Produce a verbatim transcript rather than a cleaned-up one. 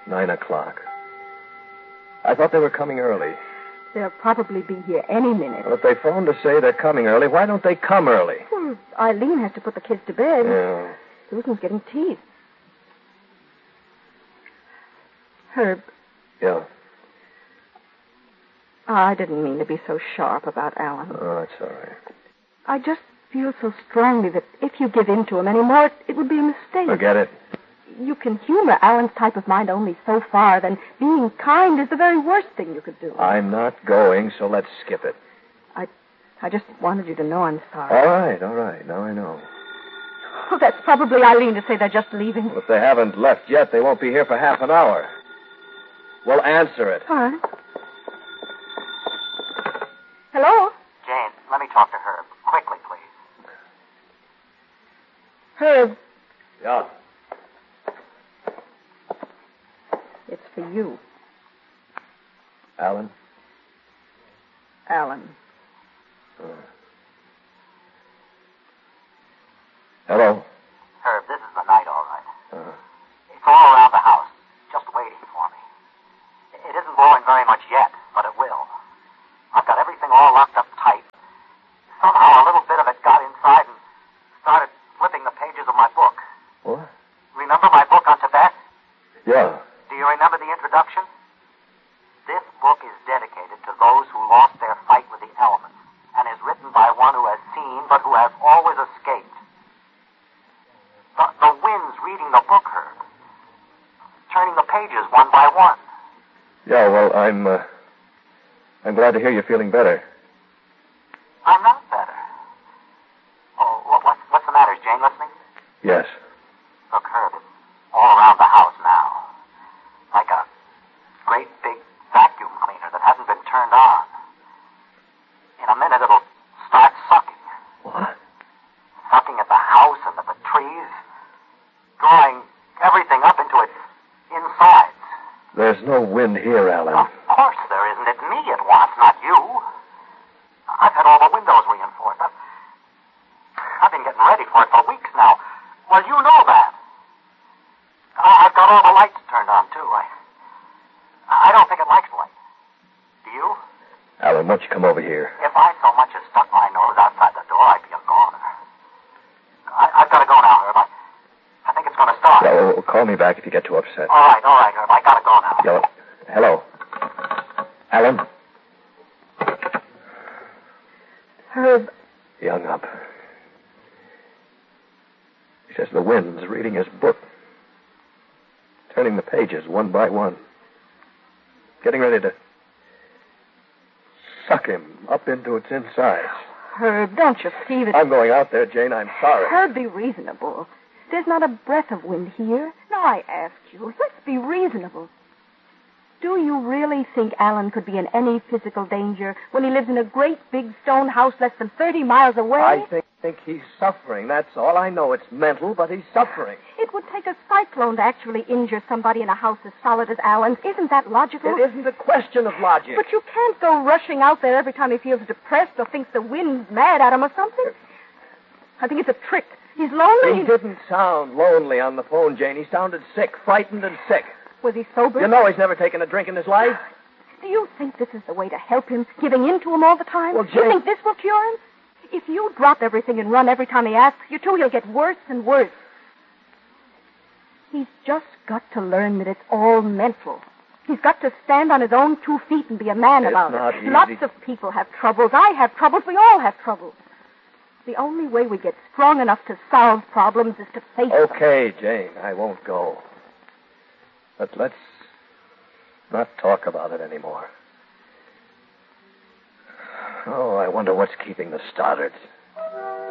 Nine o'clock. I thought they were coming early. They'll probably be here any minute. Well, if they phone to say they're coming early, why don't they come early? Well, Eileen has to put the kids to bed. Yeah. Susan's getting teeth. Herb. Yeah. I didn't mean to be so sharp about Alan. Oh, that's all right. I just feel so strongly that if you give in to him anymore, it, it would be a mistake. Forget it. You can humor Alan's type of mind only so far, then being kind is the very worst thing you could do. I'm not going, so let's skip it. I I just wanted you to know I'm sorry. All right, all right. Now I know. Oh, that's probably Eileen to say they're just leaving. Well, if they haven't left yet, they won't be here for half an hour. We'll answer it. All right. Hello? Jane, let me talk to Herb. Quickly, please. Herb, Yeah. it's for you, Alan? Alan. Uh. Hello? Herb, this is the night, all right. Uh. It's all around the house, just waiting for me. It isn't blowing very much yet, but it will. I've got everything all locked up tight. Somehow a little bit of it got inside and started flipping the pages of my book. What? Remember my book on Tibet? Yeah. Do you remember the introduction? This book is dedicated to those who lost their fight with the elements and is written by one who has seen but who has always escaped. The, the wind's reading the book, Herb. Turning the pages one by one. Yeah, well, I'm, uh, I'm glad to hear you're feeling better. I'm not better. Oh, what, what, what's the matter? Is Jane listening? Yes. Look, Herb, it's all around the house now. Like a great big vacuum cleaner that hasn't been turned on. In a minute, it'll start sucking. What? Sucking at the house and at the trees. Drawing everything up into its insides. There's no wind here, Alan. Of course there isn't. It's me it wants, not you. I've had all the windows reinforced. I've, I've been getting ready for it for weeks now. Well, you know that. I, I've got all the lights turned on, too. I, I don't think it likes light. Do you? Alan, why don't you come over here? If I so much as stuck my nose outside the door, I'd be a goner. I, I've got to go now, Herb. I, I think it's going to start. Yeah, well, call me back if you get too upset. All right, all right, Herb. I got to go now. Yeah, well, hello. Alan? Herb. He hung up. He says the wind's reading his book. Turning the pages one by one. Getting ready to suck him up into its insides. Herb, don't you see that... I'm going out there, Jane. I'm sorry. Herb, be reasonable. There's not a breath of wind here. Now, I ask you, let's be reasonable. Do you really think Alan could be in any physical danger when he lives in a great big stone house less than thirty miles away? I think, think he's suffering. That's all. I know it's mental, but he's suffering. It would take a cyclone to actually injure somebody in a house as solid as Alan's. Isn't that logical? It isn't a question of logic. But you can't go rushing out there every time he feels depressed or thinks the wind's mad at him or something. I think it's a trick. He's lonely. He didn't sound lonely on the phone, Jane. He sounded sick, frightened and sick. Was he sober? You know he's never taken a drink in his life. Do you think this is the way to help him, giving in to him all the time? Well, Do you Jane- think this will cure him? If you drop everything and run every time he asks you to, he'll get worse and worse. He's just got to learn that it's all mental. He's got to stand on his own two feet and be a man It's about not it. easy. Lots of people have troubles. I have troubles. We all have troubles. The only way we get strong enough to solve problems is to face them. Okay, Jane, I won't go. But let's not talk about it anymore. Oh, I wonder what's keeping the Stoddards.